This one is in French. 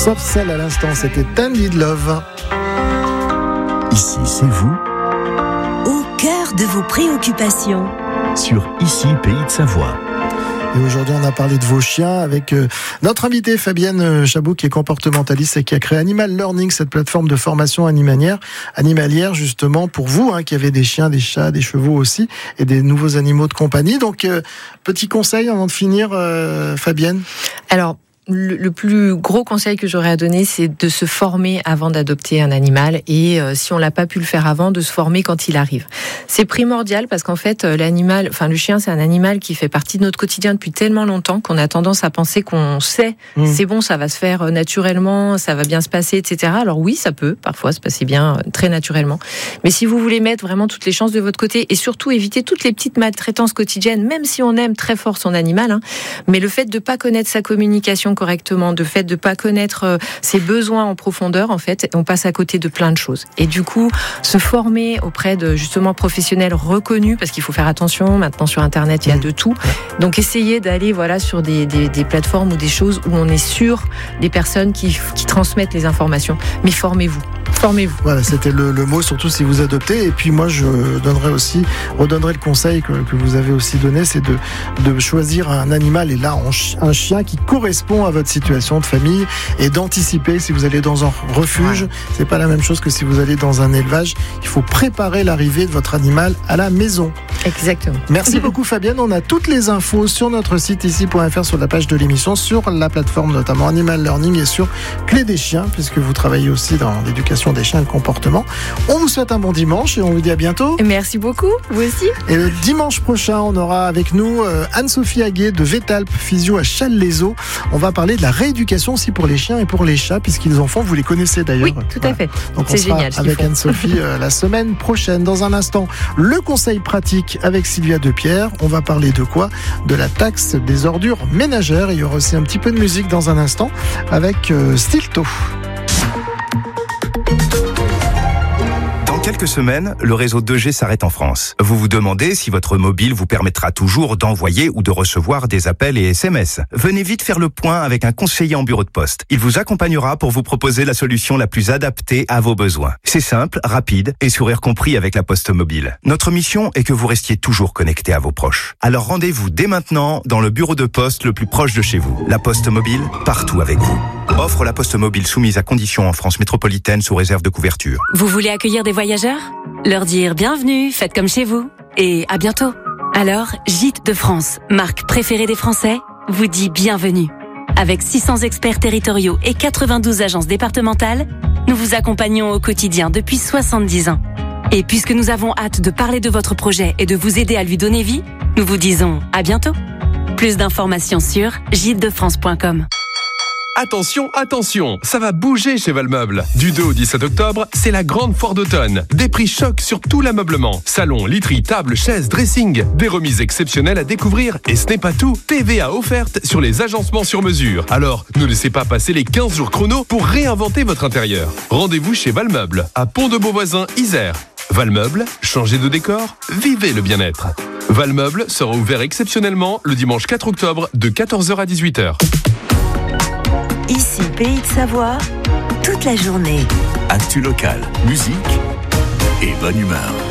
Soft Cell à l'instant, c'était Tended Love. Ici, c'est vous. Au cœur de vos préoccupations. Sur Ici, Pays de Savoie. Et aujourd'hui, on a parlé de vos chiens avec notre invitée Fabienne Chabot, qui est comportementaliste et qui a créé Animal Learning, cette plateforme de formation animalière justement pour vous, qui avez des chiens, des chats, des chevaux aussi, et des nouveaux animaux de compagnie. Donc, petit conseil avant de finir, Fabienne. Alors, le plus gros conseil que j'aurais à donner, c'est de se former avant d'adopter un animal et si on l'a pas pu le faire avant, de se former quand il arrive. C'est primordial parce qu'en fait, le chien, c'est un animal qui fait partie de notre quotidien depuis tellement longtemps qu'on a tendance à penser qu'on sait, c'est bon, ça va se faire naturellement, ça va bien se passer, etc. Alors oui, ça peut parfois se passer bien, très naturellement. Mais si vous voulez mettre vraiment toutes les chances de votre côté et surtout éviter toutes les petites maltraitances quotidiennes, même si on aime très fort son animal, mais le fait de pas connaître sa communication correctement, de fait de pas connaître ses besoins en profondeur, en fait, on passe à côté de plein de choses. Et du coup, se former auprès de justement professionnels reconnus, parce qu'il faut faire attention, maintenant sur Internet, il y a de tout. Donc essayez d'aller sur des plateformes ou des choses où on est sûr des personnes qui transmettent les informations. Mais formez-vous. Voilà, c'était le mot, surtout si vous adoptez. Et puis moi, je redonnerai le conseil que vous avez aussi donné, c'est de choisir un animal, et là, un chien qui correspond à votre situation de famille, et d'anticiper. Si vous allez dans un refuge, c'est pas la même chose que si vous allez dans un élevage. Il faut préparer l'arrivée de votre animal à la maison. Exactement. Merci beaucoup Fabienne. On a toutes les infos sur notre site ici.fr, sur la page de l'émission, sur la plateforme notamment Animal Learning et sur Clé des chiens, puisque vous travaillez aussi dans l'éducation des chiens et le comportement. On vous souhaite un bon dimanche et on vous dit à bientôt. Merci beaucoup, vous aussi. Et le dimanche prochain, on aura avec nous Anne-Sophie Aguet de Vétalp Physio à Challes-les-Eaux. On va parler de la rééducation aussi pour les chiens et pour les chats, puisqu'ils en font. Vous les connaissez d'ailleurs. Oui, tout à fait. Donc c'est on sera génial. Avec Anne-Sophie la semaine prochaine. Dans un instant, le conseil pratique avec Sylvia Depierre. On va parler de quoi ? De la taxe des ordures ménagères. Il y aura aussi un petit peu de musique dans un instant avec Stilto. Quelques semaines, le réseau 2G s'arrête en France. Vous vous demandez si votre mobile vous permettra toujours d'envoyer ou de recevoir des appels et SMS. Venez vite faire le point avec un conseiller en bureau de poste. Il vous accompagnera pour vous proposer la solution la plus adaptée à vos besoins. C'est simple, rapide et sourire compris avec la Poste Mobile. Notre mission est que vous restiez toujours connecté à vos proches. Alors rendez-vous dès maintenant dans le bureau de poste le plus proche de chez vous. La Poste Mobile, partout avec vous. Offre la Poste Mobile soumise à conditions en France métropolitaine sous réserve de couverture. Vous voulez accueillir des voyageurs ? Leur dire bienvenue, faites comme chez vous et à bientôt. Alors, Gîtes de France, marque préférée des Français, vous dit bienvenue. Avec 600 experts territoriaux et 92 agences départementales, nous vous accompagnons au quotidien depuis 70 ans. Et puisque nous avons hâte de parler de votre projet et de vous aider à lui donner vie, nous vous disons à bientôt. Plus d'informations sur gîtesdefrance.com. Attention, attention, ça va bouger chez Valmeuble. Du 2 au 17 octobre, c'est la grande foire d'automne. Des prix chocs sur tout l'ameublement. Salon, literie, table, chaises, dressing. Des remises exceptionnelles à découvrir. Et ce n'est pas tout. TVA offerte sur les agencements sur mesure. Alors, ne laissez pas passer les 15 jours chrono pour réinventer votre intérieur. Rendez-vous chez Valmeuble, à Pont-de-Beauvoisin, Isère. Valmeuble, changez de décor, vivez le bien-être. Valmeuble sera ouvert exceptionnellement le dimanche 4 octobre de 14h à 18h. Ici, Pays de Savoie, toute la journée. Actu local, musique et bonne humeur.